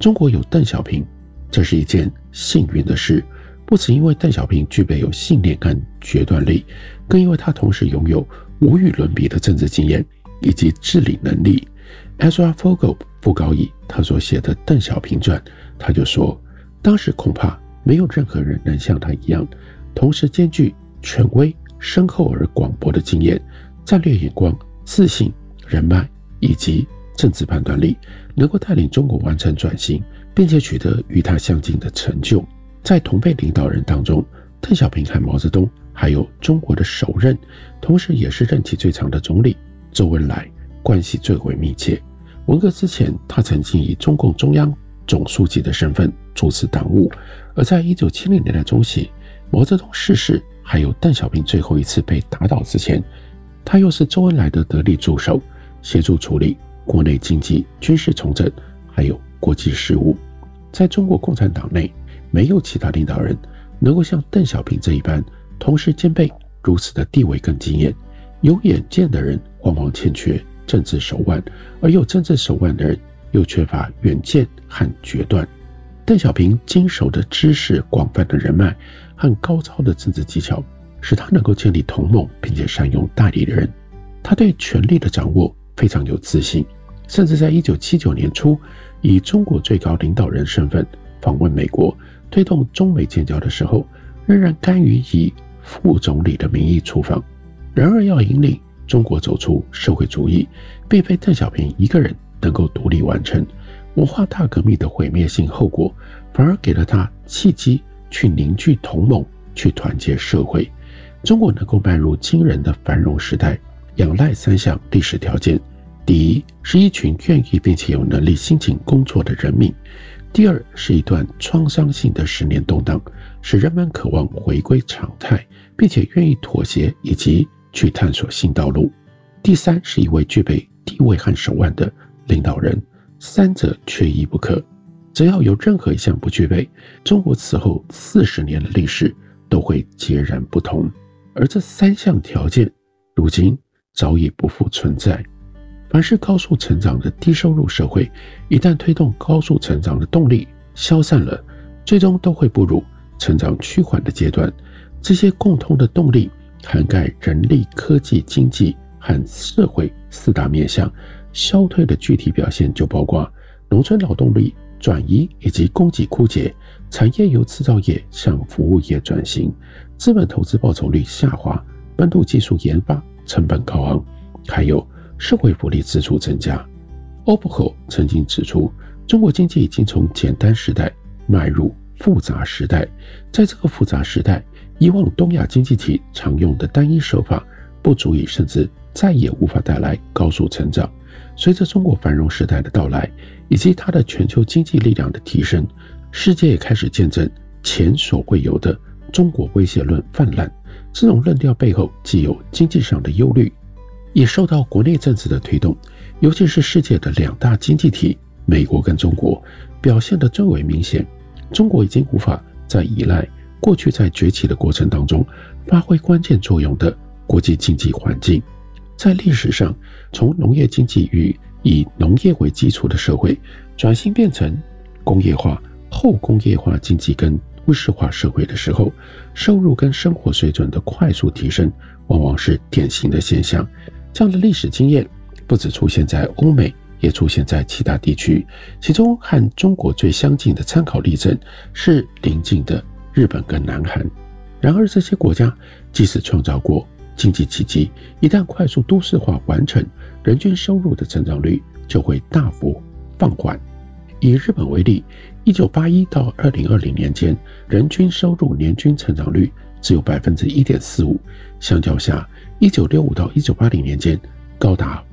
中国有邓小平，这是一件幸运的事，不只因为邓小平具备有信念跟决断力，更因为他同时拥有无与伦比的政治经验以及治理能力。 Ezra Fogel 傅高义他所写的《邓小平传》，他就说，当时恐怕没有任何人能像他一样，同时兼具权威、深厚而广博的经验、战略眼光、自信、人脉以及政治判断力，能够带领中国完成转型，并且取得与他相近的成就。在同辈领导人当中，邓小平和毛泽东，还有中国的首任，同时也是任期最长的总理周恩来关系最为密切。文革之前，他曾经以中共中央总书记的身份主持党务，而在1970年代中期，毛泽东逝世，还有邓小平最后一次被打倒之前，他又是周恩来的得力助手，协助处理国内经济、军事重整，还有国际事务。在中国共产党内，没有其他领导人能够像邓小平这一般，同时兼备如此的地位跟经验。有远见的人往往欠缺政治手腕，而有政治手腕的人又缺乏远见和决断。邓小平经手的知识、广泛的人脉和高超的政治技巧，使他能够建立同盟，并且善用代理人。他对权力的掌握非常有自信，甚至在1979年初，以中国最高领导人身份访问美国，推动中美建交的时候，仍然甘于以副总理的名义出访。然而，要引领中国走出社会主义，并非邓小平一个人能够独立完成。文化大革命的毁灭性后果，反而给了他契机去凝聚同盟，去团结社会。中国能够迈入惊人的繁荣时代，仰赖3项历史条件：第一，是一群愿意并且有能力辛勤工作的人民；第二，是一段创伤性的10年动荡，使人们渴望回归常态，并且愿意妥协以及去探索新道路；第三，是一位具备地位和手腕的领导人。三者缺一不可，只要有任何一项不具备，中国此后40年的历史都会截然不同。而这3项条件，如今早已不复存在。凡是高速成长的低收入社会，一旦推动高速成长的动力消散了，最终都会步入成长趋缓的阶段。这些共通的动力涵盖人力、科技、经济和社会4大面向。消退的具体表现就包括农村劳动力转移以及供给枯竭，产业由制造业向服务业转型，资本投资报酬率下滑，本土技术研发成本高昂，还有社会福利支出增加。OPCO 曾经指出，中国经济已经从简单时代迈入复杂时代。在这个复杂时代，以往东亚经济体常用的单一手法不足以，甚至再也无法带来高速成长。随着中国繁荣时代的到来，以及它的全球经济力量的提升，世界也开始见证前所未有的中国威胁论泛滥。这种论调背后既有经济上的忧虑，也受到国内政治的推动，尤其是世界的2大经济体美国跟中国表现得最为明显。中国已经无法再依赖过去在崛起的过程当中发挥关键作用的国际经济环境。在历史上，从农业经济与以农业为基础的社会转型变成工业化、后工业化经济跟都市化社会的时候，收入跟生活水准的快速提升往往是典型的现象。这样的历史经验不只出现在欧美，也出现在其他地区，其中和中国最相近的参考例证是邻近的日本跟南韩。然而这些国家即使创造过经济奇迹，一旦快速都市化完成，人均收入的成长率就会大幅放缓。以日本为例，1981到2020年间，人均收入年均成长率只有 1.45%， 相较下1965到1980年间高达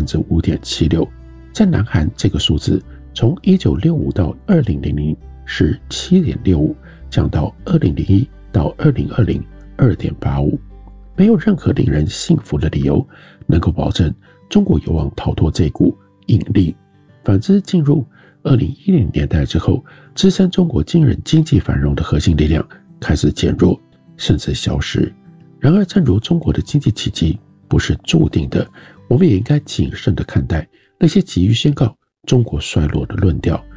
5.76%。 在南韩，这个数字从1965到2000是 7.65%， 降到2001到2020 2.85%。没有任何令人信服的理由能够保证中国有望逃脱这股引力。反之，进入2010年代之后，支撑中国惊人经济繁荣的核心力量开始减弱，甚至消失。然而，正如中国的经济奇迹不是注定的，我们也应该谨慎地看待那些急于宣告中国衰落的论调。